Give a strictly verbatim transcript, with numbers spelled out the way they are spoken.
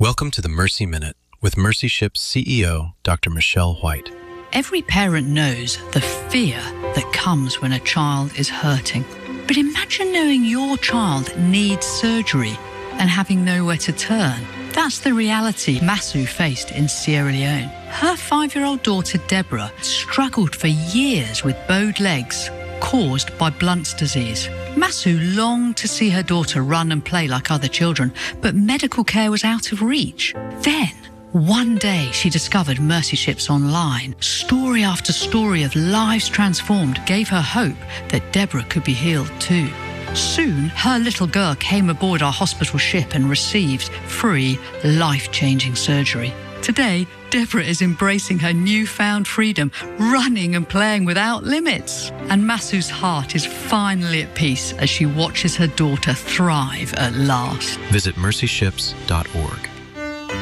Welcome to the Mercy Minute with Mercy Ships C E O, Doctor Michelle White. Every parent knows the fear that comes when a child is hurting. But imagine knowing your child needs surgery and having nowhere to turn. That's the reality Masu faced in Sierra Leone. Her five-year-old daughter, Deborah, struggled for years with bowed legs caused by Blount's disease. Masu longed to see her daughter run and play like other children, but medical care was out of reach. Then, one day, she discovered Mercy Ships online. Story after story of lives transformed gave her hope that Deborah could be healed too. Soon, her little girl came aboard our hospital ship and received free, life-changing surgery. Today, Deborah is embracing her newfound freedom, running and playing without limits. And Masu's heart is finally at peace as she watches her daughter thrive at last. Visit mercy ships dot org.